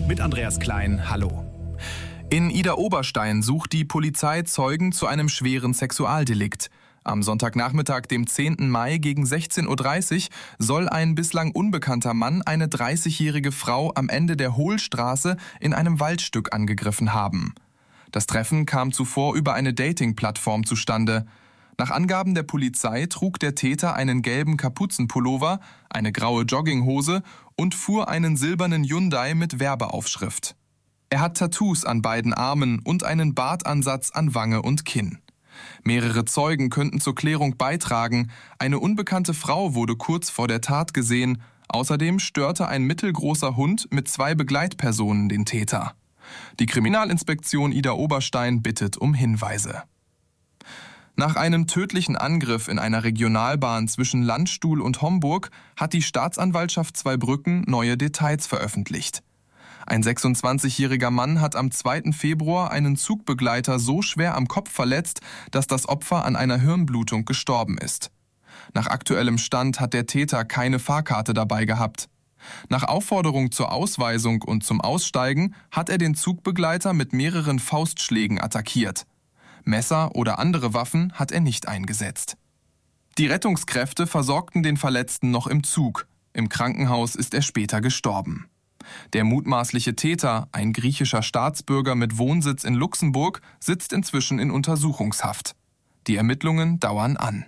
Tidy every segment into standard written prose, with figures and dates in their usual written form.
mit Andreas Klein. Hallo. In Idar-Oberstein sucht die Polizei Zeugen zu einem schweren Sexualdelikt. Am Sonntagnachmittag, dem 10. Mai gegen 16:30 Uhr soll ein bislang unbekannter Mann eine 30-jährige Frau am Ende der Hohlstraße in einem Waldstück angegriffen haben. Das Treffen kam zuvor über eine Dating-Plattform zustande. Nach Angaben der Polizei trug der Täter einen gelben Kapuzenpullover, eine graue Jogginghose und fuhr einen silbernen Hyundai mit Werbeaufschrift. Er hat Tattoos an beiden Armen und einen Bartansatz an Wange und Kinn. Mehrere Zeugen könnten zur Klärung beitragen. Eine unbekannte Frau wurde kurz vor der Tat gesehen. Außerdem störte ein mittelgroßer Hund mit 2 Begleitpersonen den Täter. Die Kriminalinspektion Idar-Oberstein bittet um Hinweise. Nach einem tödlichen Angriff in einer Regionalbahn zwischen Landstuhl und Homburg hat die Staatsanwaltschaft Zweibrücken neue Details veröffentlicht. Ein 26-jähriger Mann hat am 2. Februar einen Zugbegleiter so schwer am Kopf verletzt, dass das Opfer an einer Hirnblutung gestorben ist. Nach aktuellem Stand hat der Täter keine Fahrkarte dabei gehabt. Nach Aufforderung zur Ausweisung und zum Aussteigen hat er den Zugbegleiter mit mehreren Faustschlägen attackiert. Messer oder andere Waffen hat er nicht eingesetzt. Die Rettungskräfte versorgten den Verletzten noch im Zug. Im Krankenhaus ist er später gestorben. Der mutmaßliche Täter, ein griechischer Staatsbürger mit Wohnsitz in Luxemburg, sitzt inzwischen in Untersuchungshaft. Die Ermittlungen dauern an.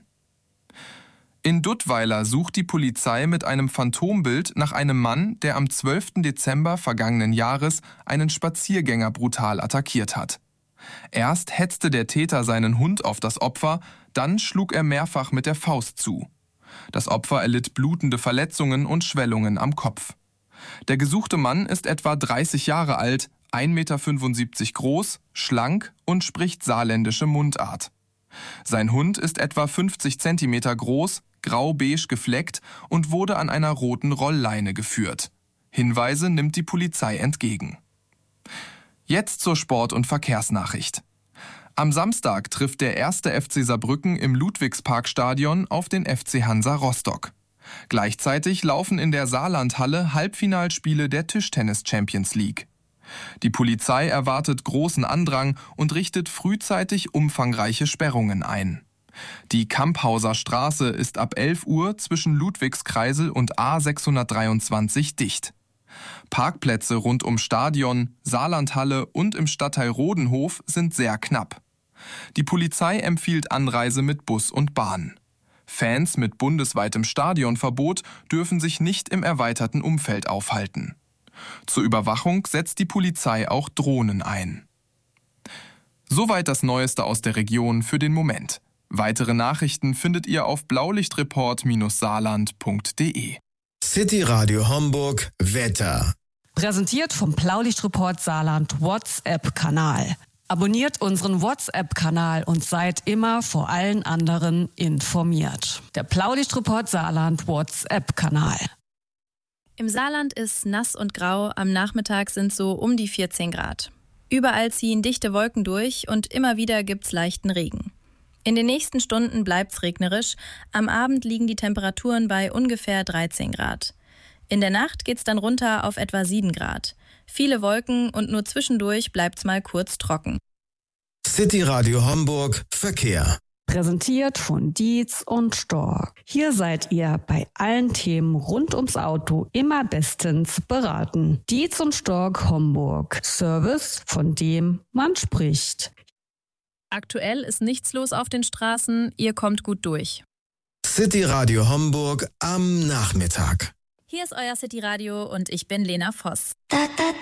In Duttweiler sucht die Polizei mit einem Phantombild nach einem Mann, der am 12. Dezember vergangenen Jahres einen Spaziergänger brutal attackiert hat. Erst hetzte der Täter seinen Hund auf das Opfer, dann schlug er mehrfach mit der Faust zu. Das Opfer erlitt blutende Verletzungen und Schwellungen am Kopf. Der gesuchte Mann ist etwa 30 Jahre alt, 1,75 Meter groß, schlank und spricht saarländische Mundart. Sein Hund ist etwa 50 Zentimeter groß, grau-beige gefleckt und wurde an einer roten Rollleine geführt. Hinweise nimmt die Polizei entgegen. Jetzt zur Sport- und Verkehrsnachricht. Am Samstag trifft der 1. FC Saarbrücken im Ludwigsparkstadion auf den FC Hansa Rostock. Gleichzeitig laufen in der Saarlandhalle Halbfinalspiele der Tischtennis Champions League. Die Polizei erwartet großen Andrang und richtet frühzeitig umfangreiche Sperrungen ein. Die Kamphauser Straße ist ab 11 Uhr zwischen Ludwigskreisel und A 623 dicht. Parkplätze rund ums Stadion, Saarlandhalle und im Stadtteil Rodenhof sind sehr knapp. Die Polizei empfiehlt Anreise mit Bus und Bahn. Fans mit bundesweitem Stadionverbot dürfen sich nicht im erweiterten Umfeld aufhalten. Zur Überwachung setzt die Polizei auch Drohnen ein. Soweit das Neueste aus der Region für den Moment. Weitere Nachrichten findet ihr auf blaulichtreport-saarland.de. City Radio Homburg Wetter. Präsentiert vom Blaulichtreport Saarland WhatsApp-Kanal. Abonniert unseren WhatsApp-Kanal und seid immer vor allen anderen informiert. Der Blaulichtreport Saarland WhatsApp-Kanal. Im Saarland ist nass und grau, am Nachmittag sind so um die 14 Grad. Überall ziehen dichte Wolken durch und immer wieder gibt's leichten Regen. In den nächsten Stunden bleibt's regnerisch, am Abend liegen die Temperaturen bei ungefähr 13 Grad. In der Nacht geht's dann runter auf etwa 7 Grad. Viele Wolken und nur zwischendurch bleibt's mal kurz trocken. City Radio Homburg Verkehr. Präsentiert von Dietz und Stork. Hier seid ihr bei allen Themen rund ums Auto immer bestens beraten. Dietz und Stork Homburg. Service, von dem man spricht. Aktuell ist nichts los auf den Straßen, ihr kommt gut durch. City Radio Homburg am Nachmittag. Hier ist euer City Radio und ich bin Lena Voss.